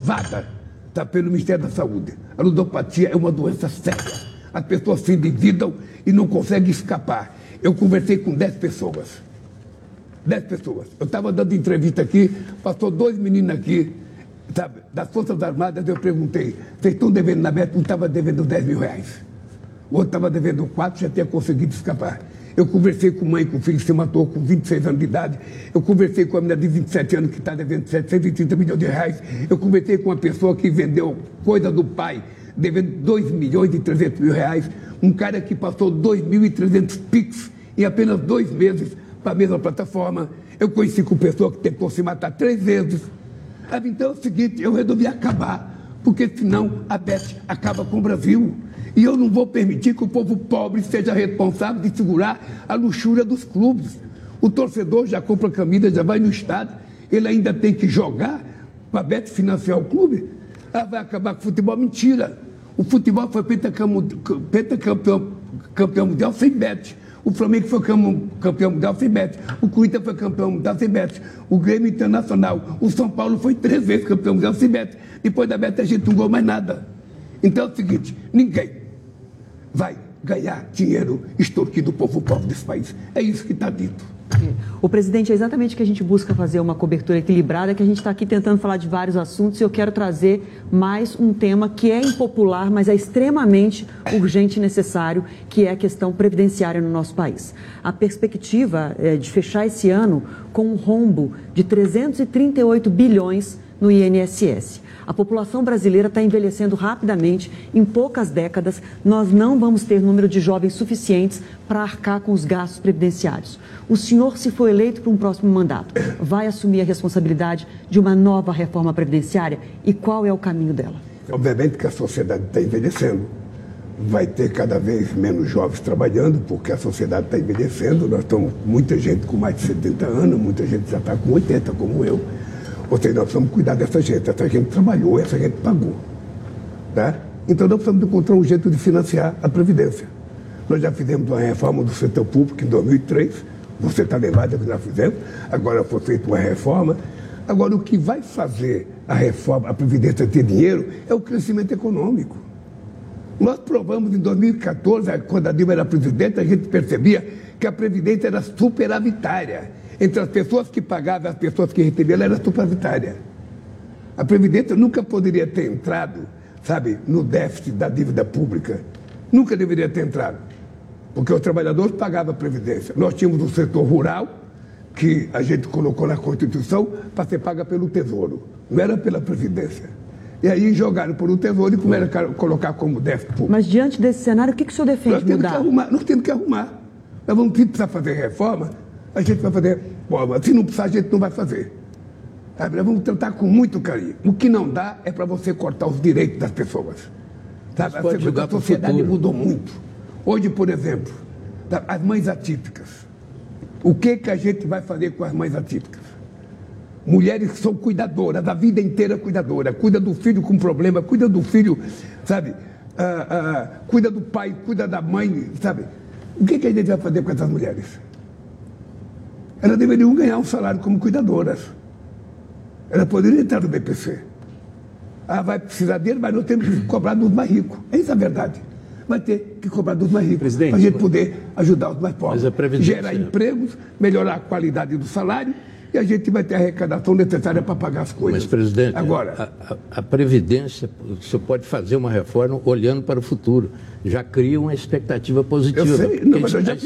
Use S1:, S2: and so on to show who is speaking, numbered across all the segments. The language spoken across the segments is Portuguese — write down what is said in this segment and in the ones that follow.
S1: travada, tá, pelo Ministério da Saúde. A ludopatia é uma doença séria. As pessoas se endividam e não conseguem escapar. Eu conversei com 10 pessoas. 10 pessoas. Eu estava dando entrevista aqui, passou 2 meninos aqui, sabe, das Forças Armadas, eu perguntei, vocês estão devendo na meta? Um estava devendo 10 mil reais. O outro estava devendo 4, já tinha conseguido escapar. Eu conversei com mãe, com o filho que se matou com 26 anos de idade. Eu conversei com a menina de 27 anos que está devendo 730 milhões de reais. Eu conversei com uma pessoa que vendeu coisa do pai, devendo 2 milhões e 300 mil reais. Um cara que passou 2.300 PIX em apenas 2 meses para a mesma plataforma. Eu conheci com pessoa que tentou se matar 3 vezes. Então é o seguinte, eu resolvi acabar, porque senão a Bet acaba com o Brasil. E eu não vou permitir que o povo pobre seja responsável de segurar a luxúria dos clubes. O torcedor já compra camisa, já vai no estádio, ele ainda tem que jogar para a Bet financiar o clube. Ela vai acabar com o futebol. Mentira. O futebol foi pentacampeão mundial sem Bet. O Flamengo foi campeão mundial sem Bet. O Corinthians foi campeão mundial sem Bet. O Grêmio Internacional. O São Paulo foi 3 vezes campeão mundial sem Bet. Depois da Bet a gente não ganhou mais nada. Então é o seguinte, ninguém vai ganhar dinheiro extorquindo o povo pobre desse país. É isso que está dito.
S2: O presidente, é exatamente que a gente busca fazer uma cobertura equilibrada, que a gente está aqui tentando falar de vários assuntos, e eu quero trazer mais um tema que é impopular, mas é extremamente urgente e necessário, que é a questão previdenciária no nosso país. A perspectiva é de fechar esse ano com um rombo de 338 bilhões no INSS. A população brasileira está envelhecendo rapidamente. Em poucas décadas, nós não vamos ter número de jovens suficientes para arcar com os gastos previdenciários. O senhor, se for eleito para um próximo mandato, vai assumir a responsabilidade de uma nova reforma previdenciária? E qual é o caminho dela?
S1: Obviamente que a sociedade está envelhecendo. Vai ter cada vez menos jovens trabalhando, porque a sociedade está envelhecendo. Nós estamos muita gente com mais de 70 anos, muita gente já está com 80, como eu. Ou seja, nós precisamos cuidar dessa gente. Essa gente trabalhou, essa gente pagou. Tá? Então, nós precisamos encontrar um jeito de financiar a Previdência. Nós já fizemos uma reforma do setor público em 2003. Você está lembrado que nós fizemos. Agora foi feita uma reforma. Agora, o que vai fazer a reforma, a Previdência ter dinheiro, é o crescimento econômico. Nós provamos em 2014, quando a Dilma era presidente, a gente percebia que a Previdência era superavitária. Entre as pessoas que pagavam e as pessoas que recebiam, ela era superavitária. A Previdência nunca poderia ter entrado, sabe, no déficit da dívida pública. Nunca deveria ter entrado. Porque os trabalhadores pagavam a Previdência. Nós tínhamos um setor rural, que a gente colocou na Constituição, para ser paga pelo Tesouro. Não era pela Previdência. E aí jogaram por um Tesouro e começaram a colocar como déficit público.
S2: Mas diante desse cenário, o que o senhor defende mudar?
S1: Nós temos que arrumar. Nós vamos precisar fazer reforma. A gente vai fazer, bom, se não precisar, a gente não vai fazer. Sabe? Nós vamos tratar com muito carinho. O que não dá é para você cortar os direitos das pessoas. Sabe? A sociedade mudou muito. Hoje, por exemplo, as mães atípicas. O que a gente vai fazer com as mães atípicas? Mulheres que são cuidadoras, a vida inteira cuidadora. Cuida do filho com problema, cuida do filho, sabe? Cuida do pai, cuida da mãe, sabe? O que a gente vai fazer com essas mulheres? Elas deveriam ganhar um salário como cuidadoras. Elas poderiam entrar no BPC. Vai precisar dele, mas nós temos que cobrar dos mais ricos. Essa é a verdade. Vai ter que cobrar dos mais ricos, para a gente poder ajudar os mais pobres. Gerar empregos, melhorar a qualidade do salário, e a gente vai ter a arrecadação necessária para pagar as coisas.
S3: Mas, presidente,
S1: agora,
S3: a Previdência, você pode fazer uma reforma olhando para o futuro. Já cria uma expectativa positiva. Eu sei, não, mas a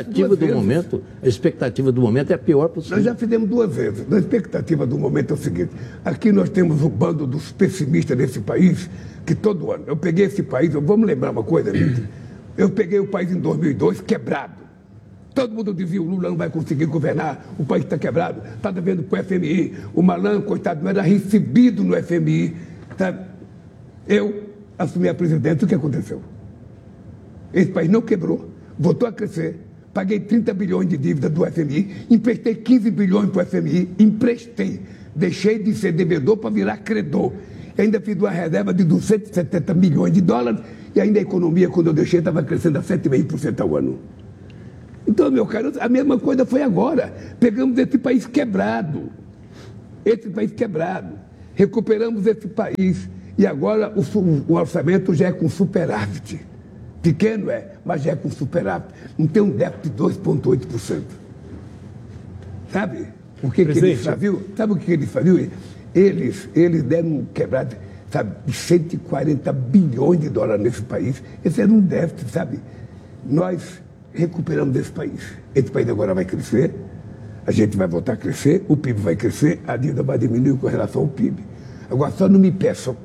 S3: expectativa do momento é a pior possível.
S1: Nós já fizemos 2 vezes. A expectativa do momento é o seguinte: aqui nós temos o bando dos pessimistas desse país, que todo ano, eu peguei esse país, vamos lembrar uma coisa, gente. Eu peguei o país em 2002 quebrado. Todo mundo dizia, o Lula não vai conseguir governar, o país está quebrado, está devendo para o FMI. O malandro, coitado, não era recebido no FMI. Sabe? Eu assumi a presidência, o que aconteceu? Esse país não quebrou, voltou a crescer. Paguei 30 bilhões de dívida do FMI, emprestei 15 bilhões para o FMI, emprestei. Deixei de ser devedor para virar credor. E ainda fiz uma reserva de 270 milhões de dólares e ainda a economia, quando eu deixei, estava crescendo a 7,5% ao ano. Então, meu caro, a mesma coisa foi agora. Pegamos esse país quebrado. recuperamos esse país e agora o orçamento já é com superávit. Pequeno mas já é com superávit. Não tem um déficit de 2,8%. Sabe o que eles faziam? Sabe o que eles faziam? Eles deram um quebrado, sabe, de 140 bilhões de dólares nesse país. Esse era um déficit, sabe? Nós recuperamos esse país. Esse país agora vai crescer, a gente vai voltar a crescer, o PIB vai crescer, a dívida vai diminuir com relação ao PIB. Agora, só não me peçam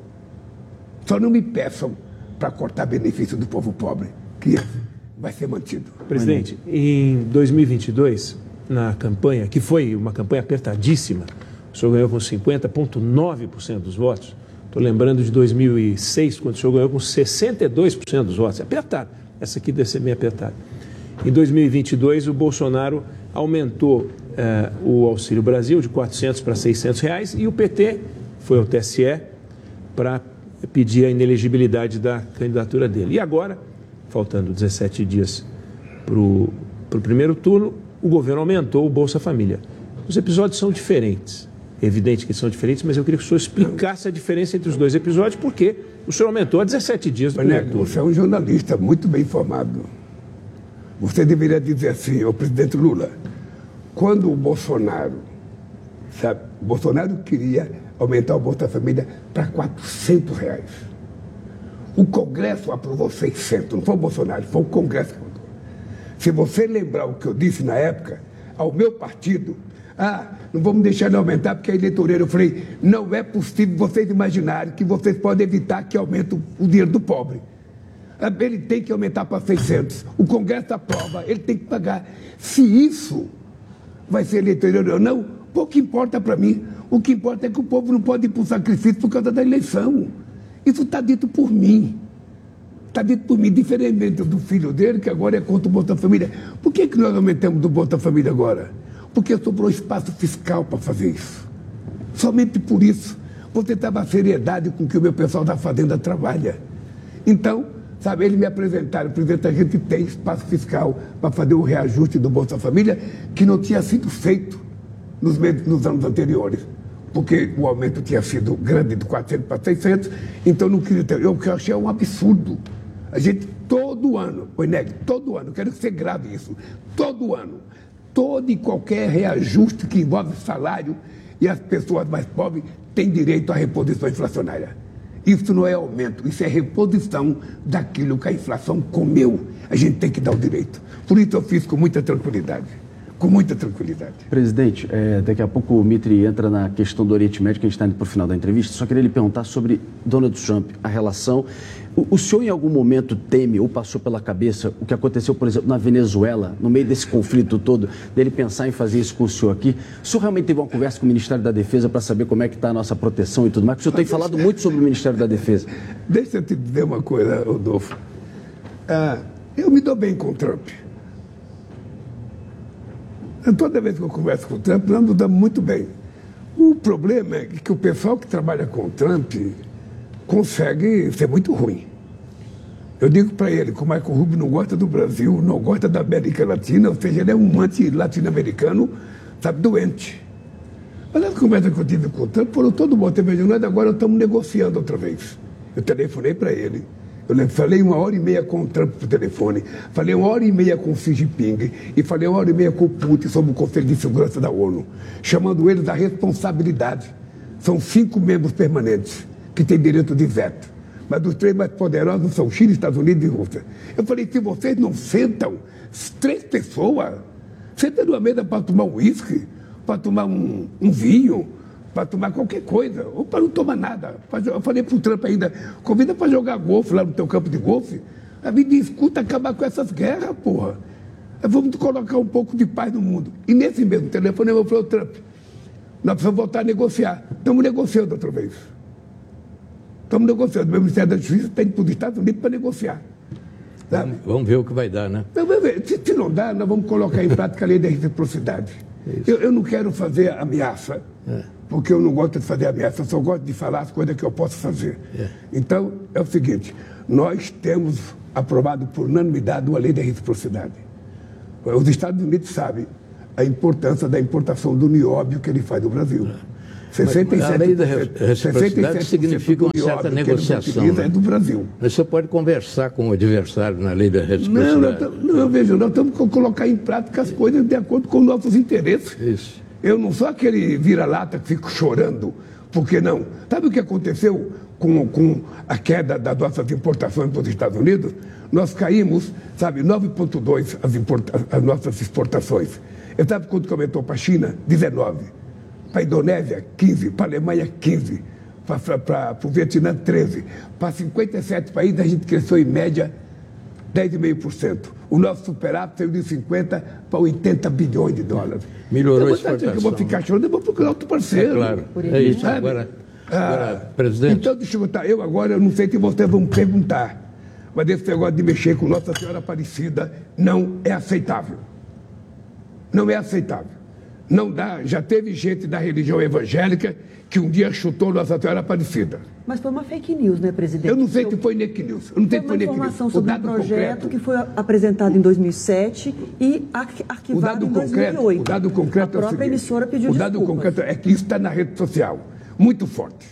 S1: para cortar benefício do povo pobre, que vai ser mantido.
S4: Presidente, em 2022, na campanha, que foi uma campanha apertadíssima, o senhor ganhou com 50,9% dos votos. Estou lembrando de 2006, quando o senhor ganhou com 62% dos votos. É apertado. Essa aqui deve ser meio apertada. Em 2022, o Bolsonaro aumentou o Auxílio Brasil de R$400 para R$600 e o PT foi ao TSE para pedir a inelegibilidade da candidatura dele. E agora, faltando 17 dias para o primeiro turno, o governo aumentou o Bolsa Família. Os episódios são diferentes. É evidente que são diferentes, mas eu queria que o senhor explicasse a diferença entre os dois episódios, porque o senhor aumentou a 17 dias do primeiro turno.
S1: Você é um jornalista muito bem informado. Você deveria dizer assim, ao presidente Lula, quando o Bolsonaro queria aumentar o Bolsa Família para R$400. O Congresso aprovou 600, não foi o Bolsonaro, foi o Congresso que aprovou. Se você lembrar o que eu disse na época, ao meu partido, não vamos deixar ele aumentar porque é eleitoreiro. Eu falei, não é possível vocês imaginarem que vocês podem evitar que aumente o dinheiro do pobre. Ele tem que aumentar para 600. O Congresso aprova, ele tem que pagar. Se isso vai ser eleitoreiro ou não, pouco importa para mim. O que importa é que o povo não pode ir para o sacrifício por causa da eleição. Isso está dito por mim. Está dito por mim, diferentemente do filho dele, que agora é contra o Bolsa Família. Por que nós aumentamos o Bolsa Família agora? Porque sobrou espaço fiscal para fazer isso. Somente por isso. Você estava a seriedade com que o meu pessoal da Fazenda trabalha. Então, sabe, eles me apresentaram, presidente, a gente tem espaço fiscal para fazer o reajuste do Bolsa Família que não tinha sido feito nos anos anteriores. Porque o aumento tinha sido grande de 400 para 600, então não queria ter. Eu achei um absurdo. A gente, todo ano, todo ano, quero que você grave isso, todo ano, todo e qualquer reajuste que envolve salário e as pessoas mais pobres têm direito à reposição inflacionária. Isso não é aumento, isso é reposição daquilo que a inflação comeu. A gente tem que dar o direito. Por isso eu fiz com muita tranquilidade. Com muita tranquilidade.
S5: Presidente, daqui a pouco o Mitri entra na questão do Oriente Médio, que a gente está indo para o final da entrevista. Só queria lhe perguntar sobre Donald Trump, a relação. O senhor em algum momento teme ou passou pela cabeça o que aconteceu, por exemplo, na Venezuela, no meio desse conflito todo, dele pensar em fazer isso com o senhor aqui? O senhor realmente teve uma conversa com o Ministério da Defesa para saber como é que está a nossa proteção e tudo mais? Porque o senhor tem falado muito sobre o Ministério da Defesa.
S1: Deixa eu te dizer uma coisa, Rodolfo. Eu me dou bem com o Trump. Toda vez que eu converso com o Trump, nós nos damos muito bem. O problema é que o pessoal que trabalha com o Trump consegue ser muito ruim. Eu digo para ele que o Marco Rubio não gosta do Brasil, não gosta da América Latina, ou seja, ele é um anti-latino-americano, sabe, doente. Mas as conversas que eu tive com o Trump foram todo bom. Nós agora estamos negociando outra vez. Eu telefonei para ele. Eu falei 1h30 com o Trump por telefone, falei 1h30 com o Xi Jinping e falei 1h30 com o Putin sobre o Conselho de Segurança da ONU, chamando eles da responsabilidade. São 5 membros permanentes que têm direito de veto, mas os 3 mais poderosos são Chile, Estados Unidos e Rússia. Eu falei, se vocês não sentam, 3 pessoas, sentam numa mesa para tomar um uísque, para tomar um vinho, para tomar qualquer coisa, ou para não tomar nada. Eu falei para o Trump ainda, convida para jogar golfe lá no teu campo de golfe. A me discuta acabar com essas guerras, porra. Vamos colocar um pouco de paz no mundo. E nesse mesmo telefone eu falei, Trump, nós precisamos voltar a negociar. Estamos negociando outra vez. Estamos negociando. O meu Ministério da Justiça tem para os Estados Unidos para negociar. Sabe?
S3: Vamos ver o que vai dar, né?
S1: Se não dá, nós vamos colocar em prática a lei da reciprocidade. Eu não quero fazer ameaça, porque eu não gosto de fazer ameaça, eu só gosto de falar as coisas que eu posso fazer. Então, é o seguinte, nós temos aprovado por unanimidade uma lei da reciprocidade. Os Estados Unidos sabem a importância da importação do nióbio que ele faz do Brasil.
S3: A lei da reciprocidade significa uma certa negociação.
S1: É do Brasil.
S3: Mas você pode conversar com o adversário na lei da reciprocidade.
S1: Não, veja, nós temos que colocar em prática as coisas de acordo com os nossos interesses.
S3: Isso.
S1: Eu não sou aquele vira-lata que fico chorando, porque não. Sabe o que aconteceu com a queda das nossas importações para os Estados Unidos? Nós caímos, 9,2% as nossas exportações. E sabe quanto que aumentou para a China? 19%. Para a Indonésia, 15%. Para a Alemanha, 15%. Para o Vietnã, 13%. Para 57 países, a gente cresceu em média 10,5%. O nosso superávit saiu de 50 para 80 bilhões de dólares.
S3: Melhorou
S1: então,
S3: a exportação.
S1: Eu vou ficar chorando, eu vou procurar outro parceiro.
S3: É claro. É isso. Agora, presidente.
S1: Então, deixa eu botar. Eu não sei se vocês vão perguntar, mas esse negócio de mexer com Nossa Senhora Aparecida não é aceitável. Não é aceitável. Não dá. Já teve gente da religião evangélica que um dia chutou Nossa Senhora Aparecida.
S2: Mas foi uma fake news, né, presidente?
S1: Eu não sei se foi fake news. Eu não sei se foi fake news.
S2: Informação sobre um projeto que foi apresentado em 2007 e arquivado em 2008.
S1: O dado concreto
S2: a própria emissora pediu desculpas.
S1: O dado concreto é que isso está na rede social, muito forte.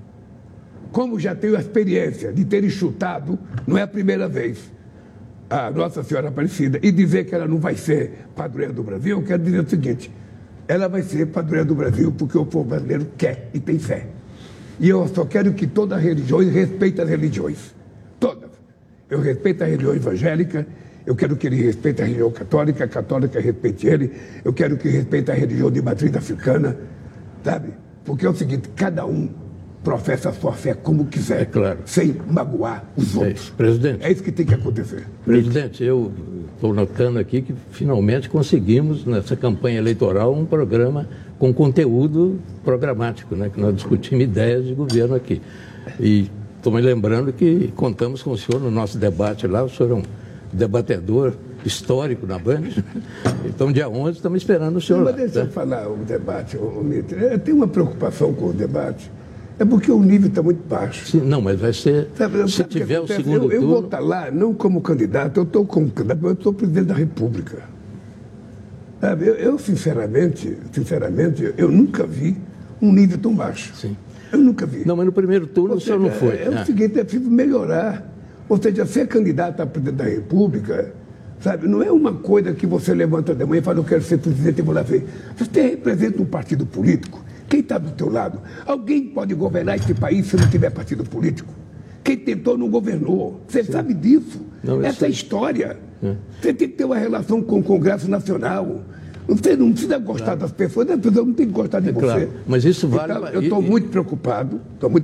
S1: Como já tenho a experiência de ter chutado, não é a primeira vez, a Nossa Senhora Aparecida, e dizer que ela não vai ser padroeira do Brasil, eu quero dizer o seguinte: ela vai ser padroeira do Brasil porque o povo brasileiro quer e tem fé. E eu só quero que todas as religiões respeitem as religiões. Todas. Eu respeito a religião evangélica, eu quero que ele respeite a religião católica, a católica respeite ele, eu quero que respeite a religião de matriz africana, sabe? Porque é o seguinte, cada um professa a sua fé como quiser,
S3: claro,
S1: sem magoar os outros.
S3: Presidente,
S1: é isso que tem que acontecer.
S3: Presidente, eu estou notando aqui que finalmente conseguimos, nessa campanha eleitoral, um programa com conteúdo programático, né? Que nós discutimos ideias de governo aqui. E estou me lembrando que contamos com o senhor no nosso debate lá, o senhor é um debatedor histórico na Band. Então, dia 11, estamos esperando o senhor.
S1: Mas deixa eu falar o debate, Mitre. Eu tenho uma preocupação com o debate. É porque o nível está muito baixo.
S3: Sim, não, mas vai ser. Se tiver o segundo turno.
S1: Eu vou estar lá, não como candidato, eu estou como candidato, mas eu sou presidente da República. Sabe, eu sinceramente, eu nunca vi um nível tão baixo.
S3: Sim.
S1: Eu nunca vi.
S3: Não, mas no primeiro turno o senhor não foi.
S1: É o seguinte, é preciso melhorar. Ou seja, ser candidato a presidente da República, sabe, não é uma coisa que você levanta de manhã e fala, eu quero ser presidente e vou lá ver. Você representa um partido político. Quem está do teu lado? Alguém pode governar esse país se não tiver partido político? Quem tentou não governou. Você sabe disso.
S3: Não,
S1: essa é a história. Você tem que ter uma relação com o Congresso Nacional. Você não precisa gostar das pessoas, as pessoas não têm que gostar de você. Claro.
S3: Mas isso vale...
S1: Então, eu estou muito preocupado,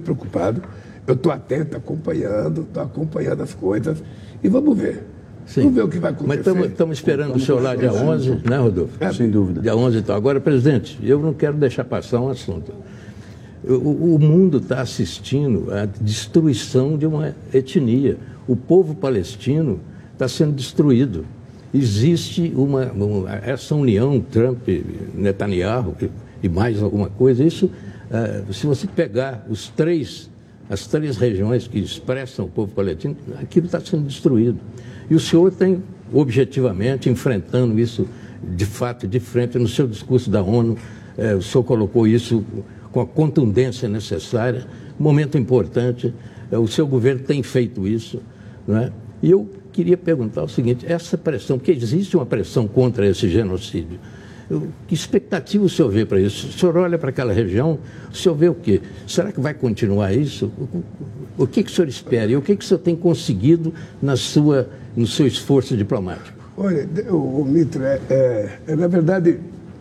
S1: eu estou atento, acompanhando as coisas e vamos ver.
S3: Sim.
S1: Vamos ver o que vai acontecer.
S3: Mas estamos esperando o senhor lá dia 11, né, Rodolfo?
S5: Sem dúvida.
S3: Dia 11 então. Agora, presidente, eu não quero deixar passar um assunto. O mundo está assistindo à destruição de uma etnia. O povo palestino está sendo destruído. Existe essa união Trump-Netanyahu e mais alguma coisa. Isso, se você pegar as três regiões que expressam o povo palestino, aquilo está sendo destruído. E o senhor tem, objetivamente, enfrentando isso de fato, de frente, no seu discurso da ONU, o senhor colocou isso com a contundência necessária, momento importante, o seu governo tem feito isso, não é? E eu queria perguntar o seguinte, essa pressão, porque existe uma pressão contra esse genocídio, que expectativa o senhor vê para isso? O senhor olha para aquela região, o senhor vê o quê? Será que vai continuar isso? O que o senhor espera? E o que o senhor tem conseguido no seu esforço diplomático?
S1: Olha, Mitre, na verdade,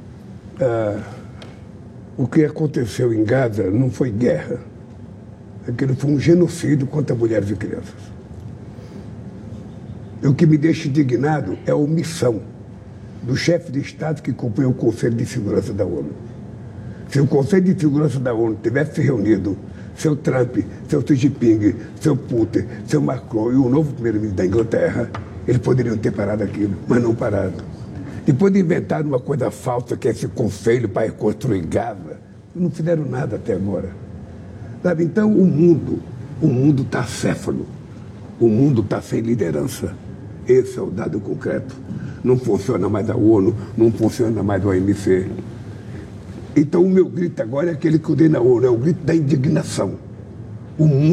S1: o que aconteceu em Gaza não foi guerra. Aquilo foi um genocídio contra mulheres e crianças. E o que me deixa indignado é a omissão do chefe de Estado que compõe o Conselho de Segurança da ONU. Se o Conselho de Segurança da ONU tivesse reunido seu Trump, seu Xi Jinping, seu Putin, seu Macron e o novo primeiro-ministro da Inglaterra, eles poderiam ter parado aquilo, mas não pararam. Depois de inventar uma coisa falsa, que é esse conselho para reconstruir Gaza, não fizeram nada até agora. Sabe? Então, o mundo está acéfalo, o mundo está sem liderança. Esse é o dado concreto. Não funciona mais a ONU, não funciona mais a OMC. Então o meu grito agora é aquele que eu dei na ouro, é o grito da indignação. O mundo